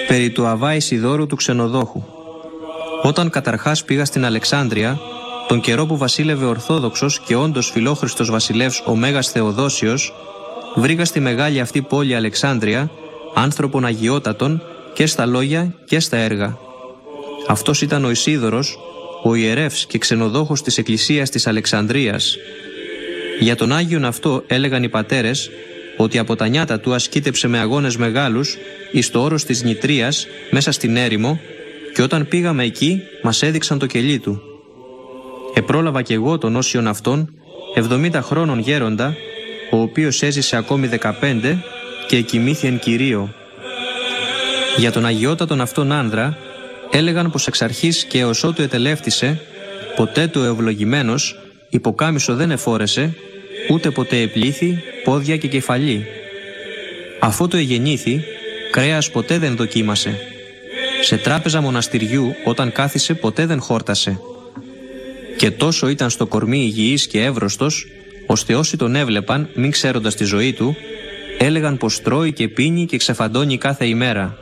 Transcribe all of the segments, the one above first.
Περί του Αβά Ισιδώρου του Ξενοδόχου. Όταν καταρχάς πήγα στην Αλεξάνδρεια, τον καιρό που βασίλευε Ορθόδοξος και όντως φιλόχριστος βασιλεύς ο Μέγας Θεοδόσιος, βρήκα στη μεγάλη αυτή πόλη Αλεξάνδρεια άνθρωπον αγιότατον και στα λόγια και στα έργα. Αυτός ήταν ο Ισίδωρος, ο ιερεύς και ξενοδόχος της Εκκλησίας της Αλεξανδρίας. Για τον Άγιον αυτό έλεγαν οι πατέρες ότι από τα νιάτα του ασκήτεψε με αγώνες μεγάλους εις το όρος της Νητρίας μέσα στην έρημο, και όταν πήγαμε εκεί μας έδειξαν το κελί του. Επρόλαβα κι εγώ τον όσιον αυτόν, 70 χρόνων γέροντα, ο οποίος έζησε ακόμη 15 και εκοιμήθη εν Κυρίω. Για τον αγιότατον αυτόν άνδρα έλεγαν πως εξ αρχής και έως ότου ετελεύτησε, ποτέ του ευλογημένος υποκάμισο δεν εφόρεσε, ούτε ποτέ επλήθη πόδια και κεφαλή. Αφού το εγεννήθη, κρέας ποτέ δεν δοκίμασε. Σε τράπεζα μοναστηριού όταν κάθισε ποτέ δεν χόρτασε. Και τόσο ήταν στο κορμί υγιής και εύρωστος, ώστε όσοι τον έβλεπαν, μην ξέροντας τη ζωή του, έλεγαν πως τρώει και πίνει και ξεφαντώνει κάθε ημέρα.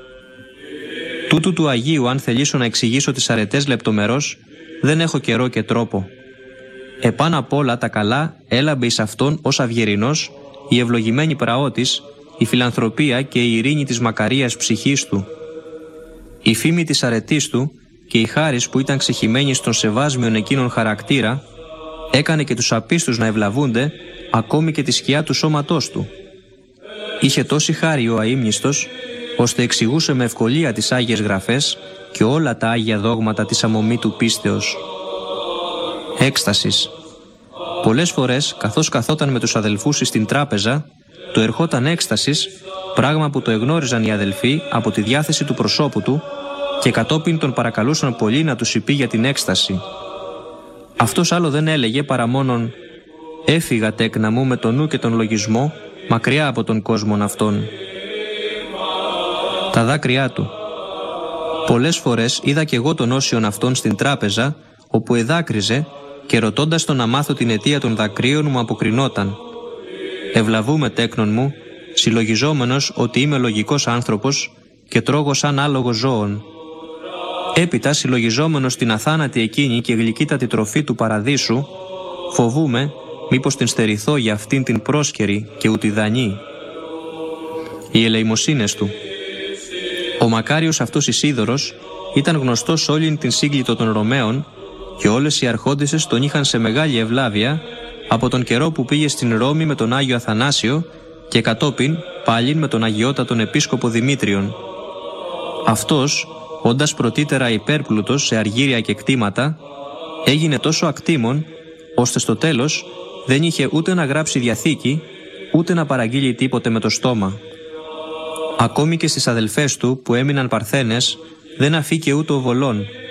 Τούτου του Αγίου, αν θελήσω να εξηγήσω τις αρετές λεπτομερώς, δεν έχω καιρό και τρόπο. Επάνω απ' όλα τα καλά έλαμπε εις αυτόν ως αυγερινός, η ευλογημένη πραότης, η φιλανθρωπία και η ειρήνη της μακαρίας ψυχής του. Η φήμη της αρετής του και η χάρις που ήταν ξεχυμένη στον σεβάσμιον εκείνον χαρακτήρα, έκανε και τους απίστους να ευλαβούνται, ακόμη και τη σκιά του σώματός του. Είχε τόση χάρη ο αείμνηστος, ώστε εξηγούσε με ευκολία τις Άγιες Γραφές και όλα τα Άγια δόγματα της αμομήτου πίστεως. Έκστασης. Πολλές φορές, καθώς καθόταν με τους αδελφούς στην τράπεζα, του ερχόταν έκστασης, πράγμα που το εγνώριζαν οι αδελφοί από τη διάθεση του προσώπου του, και κατόπιν τον παρακαλούσαν πολύ να τους υπεί για την έκσταση. Αυτός άλλο δεν έλεγε παρά μόνον «Έφυγα, τέκνα μου, με τον νου και τον λογισμό, μακριά από τον κόσμον αυτόν». Τα δάκρυά του. Πολλές φορές είδα κι εγώ τον όσιον αυτόν στην τράπεζα, όπου εδάκρυζε, και ρωτώντας τον να μάθω την αιτία των δακρύων μου αποκρινόταν «Ευλαβούμε, τέκνον μου, συλλογιζόμενος ότι είμαι λογικός άνθρωπος και τρώγω σαν άλογο ζώων». Έπειτα, συλλογιζόμενος την αθάνατη εκείνη και γλυκύτατη τροφή του παραδείσου, φοβούμαι μήπως την στερηθώ για αυτήν την πρόσκαιρη και ουτιδανή. Οι ελεημοσύνες του. Ο μακάριος αυτός Ισίδωρος ήταν γνωστός σε όλην την σύγκλιτο των Ρωμαίων, και όλες οι αρχόντισσες τον είχαν σε μεγάλη ευλάβεια από τον καιρό που πήγε στην Ρώμη με τον Άγιο Αθανάσιο και κατόπιν πάλιν με τον Αγιότατον Επίσκοπο Δημήτριον. Αυτός, όντας πρωτήτερα υπέρπλουτος σε αργύρια και κτήματα, έγινε τόσο ακτήμων, ώστε στο τέλος δεν είχε ούτε να γράψει διαθήκη, ούτε να παραγγείλει τίποτε με το στόμα. Ακόμη και στις αδελφές του που έμειναν παρθένες, δεν αφήκε ούτε ο βολών,